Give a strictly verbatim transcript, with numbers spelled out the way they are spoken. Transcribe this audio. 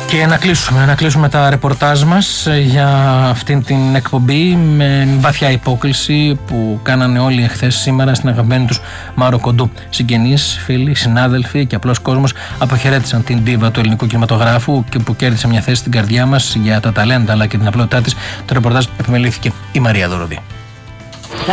Και να κλείσουμε, να κλείσουμε τα ρεπορτάζ μας για αυτήν την εκπομπή με βαθιά υπόκληση που κάνανε όλοι εχθές σήμερα στην αγαπημένη τους Μάρο Κοντού. Συγγενείς, φίλοι, συνάδελφοι και απλός κόσμος αποχαιρέτησαν την ντίβα του ελληνικού κινηματογράφου και που κέρδισε μια θέση στην καρδιά μας για τα ταλέντα αλλά και την απλότητά της. Το ρεπορτάζ επιμελήθηκε η Μαρία Δωροδή.